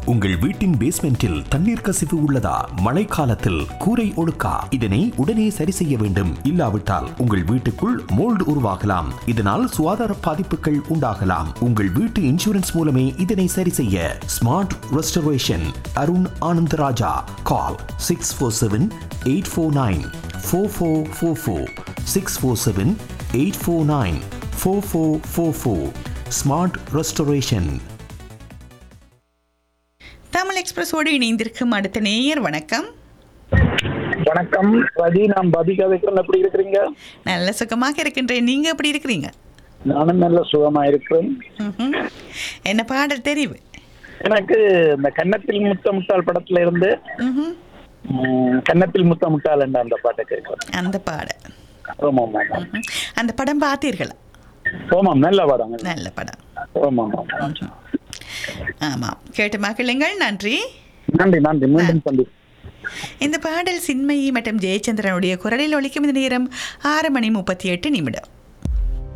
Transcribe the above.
உங்கள் வீட்டின் பேஸ்மெண்டில் தண்ணீர் கசிவு உள்ளதா? மழைக்காலத்தில் கூரை ஒழுக்கா? இதனை உடனே சரி செய்ய வேண்டும். இல்லாவிட்டால் உங்கள் வீட்டுக்குள் மோல்டு உருவாகலாம். இதனால் சுகாதார பாதிப்புகள் உண்டாகலாம். உங்கள் வீட்டு இன்சூரன்ஸ் மூலமே இதனை சரி செய்ய. Smart restoration Arun Anandaraja. கால் 647-849-4444. 647-849-4444. Smart restoration. தமிழ் எக்ஸ்பிரஸோடு இணைந்திருக்கும் அடுத்த நேயர். வணக்கம். வணக்கம் ரஜி, நான் பபிகா வைக்கிறேன். எப்படி இருக்கிறீங்க? நல்ல சுகமாக இருக்கின்றேன். நீங்க எப்படி இருக்கிறீங்க? நானும் நல்ல சுகமா இருக்கிறேன். என்ன பாடல் தெரிவு? எனக்கு இந்த கன்னத்தில் முத்தமுட்டால் படத்துல இருந்து கன்னத்தில் முத்தமுட்டால் என்ற அந்த பாட்டை கேட்கிறேன். அந்த பாடல். ஆமாம். அந்த படம் பார்த்தீர்களா? ஆமாம், நல்ல படம். நல்ல படம். ஆமாம். ஆமாம், கேட்டு மக்களுங்கள். நன்றி. நன்றி. மீண்டும் சந்தி. இந்த பாடல் சின்மயி மற்றும் ஜெயச்சந்திரனுடைய குரலில் ஒலிக்கும். இந்த நேரம் 6:38.